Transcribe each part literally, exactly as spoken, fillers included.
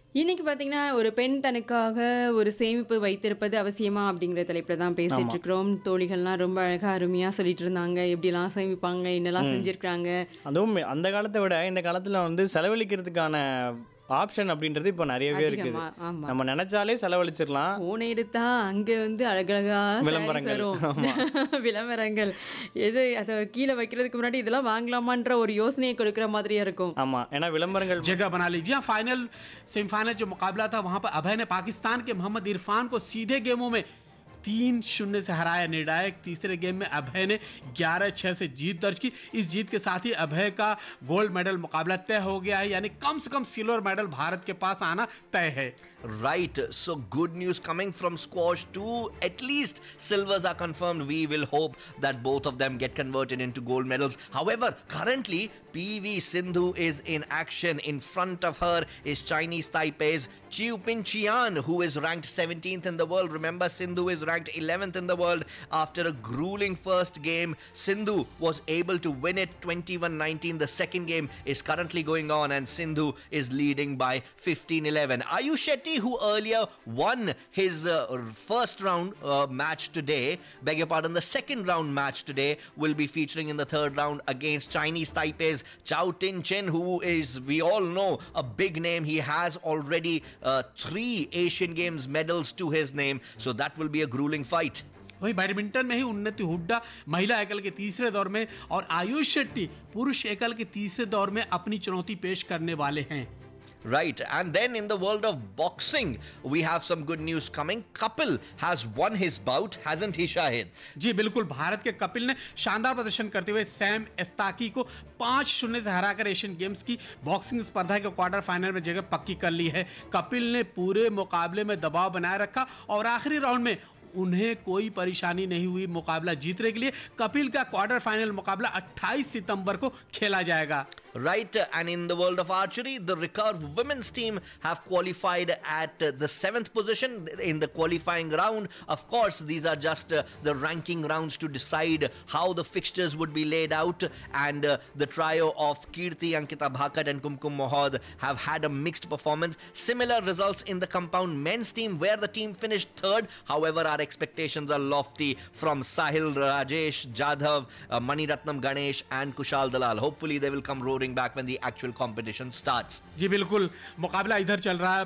இன்னைக்கு பார்த்தீங்கன்னா, ஒரு பெண் தனக்காக ஒரு சேமிப்பு வைத்திருப்பது அவசியமா? அப்படிங்கிற தலைப்புல தான் பேசிட்டு ஆமா. இருக்கிறோம். தோழிகள்லாம் ரொம்ப அழகா, அருமையா சொல்லிட்டு இருந்தாங்க. எப்படிலாம் சேமிப்பாங்க, என்னலாம் ம். செஞ்சிருக்காங்க. அதுவும் அந்த காலத்த விட இந்த காலத்துல வந்து செலவழிக்கிறதுக்கான ஆப்ஷன் அப்படின்றது இப்போ நெறையவே இருக்குது. அதிகமா, ஆமா. நம்ம நெனச்சாலே செலவழிச்சிரலாம். ஃபோன எடுத்தா அங்க வந்து அழகழகா சாரீஸ் விளம்பரங்கள். வரும். ஆமா. விளம்பரங்கள். எது அத கீழ வைக்கிறதுக்கு முன்னாடி இதெல்லாம் வாங்கலாமான்ற ஒரு யோசனைய கொடுக்கிற மாதிரியா இருக்கும். ஆமா. ஏன்னா விளம்பரங்கள் जगह बना लीजिए। हाँ, फाइनल सेमीफाइनल जो मुकाबला था वहां पर अभय ने पाकिस्तान के मोहम्मद इरफान को सीधे गेमों में तीन शून्य से हराया। निर्णायक तीसरे गेम में अभय ने ग्यारह छह से जीत दर्ज की। इस जीत के साथ ही अभय का गोल्ड मेडल मुकाबला तय हो गया है, यानी कम से कम सिल्वर मेडल भारत के पास आना तय है। Right, so good news coming from squash too. At least silvers are confirmed. We will hope that both of them get converted into gold medals. However, currently P V Sindhu is in action. In front of her is Chinese Taipei's Chiu Pin Chian, who is ranked seventeenth in the world. Remember, Sindhu is ranked eleventh in the world. After a grueling first game, Sindhu was able to win it twenty-one nineteen. The second game is currently going on and Sindhu is leading by fifteen eleven. Ayush Shetty, who earlier won his uh, first round uh, match today, beg your pardon, the second round match today, will be featuring in the third round against Chinese Taipei's Chao Tin Chen, who is, we all know, a big name. He has already uh, three Asian Games medals to his name, so that will be a grueling fight. वही badminton में ही उन्नति हुड्डा महिला एकल के तीसरे दौर में और आयुष शेट्टी पुरुष एकल के तीसरे दौर में अपनी चुनौती पेश करने वाले हैं। Right, and then in the world of boxing, we have some good news coming. Kapil has won his bout, hasn't he, Shahid? जी बिल्कुल, भारत के कपिल ने शानदार प्रदर्शन करते हुए सैम एस्ताकी को पांच शून्य से हराकर एशियन गेम्स की बॉक्सिंग स्पर्धा के क्वार्टर फाइनल में जगह पक्की कर ली है। कपिल ने पूरे मुकाबले में दबाव बनाए रखा और आखिरी राउंड में उन्हें कोई परेशानी नहीं हुई मुकाबला जीतने के लिए। कपिल का क्वार्टर फाइनल मुकाबला अट्ठाईस सितंबर को खेला जाएगा। Right, and in the world of archery, the recurve women's team have qualified at uh, the seventh position in the qualifying round. Of course, these are just uh, the ranking rounds to decide how the fixtures would be laid out, and uh, the trio of Kirti, Ankita Bhakat and Kumkum Mohod have had a mixed performance. Similar results in the compound men's team, where the team finished third. However, our expectations are lofty from Sahil Rajesh Jadhav, uh, Maniratnam Ganesh and Kushal Dalal. Hopefully, they will come roaring back when the actual competition starts. जी बिल्कुल, मुकाबला इधर चल रहा है,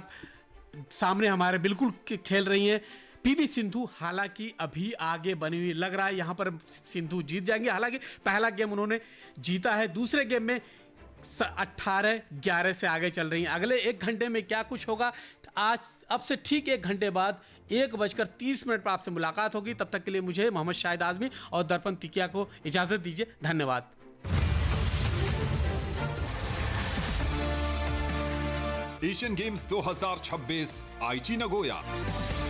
सामने हमारे बिल्कुल खेल रही हैं पीवी सिंधु। हालांकि अभी आगे बनी हुई लग रहा है, यहाँ पर सिंधु जीत जाएंगे। हालांकि पहला गेम उन्होंने जीता है, दूसरे गेम में अट्ठारह ग्यारह से आगे चल रही हैं। अगले एक घंटे में क्या कुछ होगा, आज अब से ठीक एक घंटे बाद एक बजकर तीस मिनट पर आपसे मुलाकात होगी। तब तक के लिए मुझे मोहम्मद शाहिद आजमी और दर्पण तिकिया को इजाजत दीजिए। धन्यवाद। एशियन गेम्स दो हज़ार छब्बीस आईची नगोया।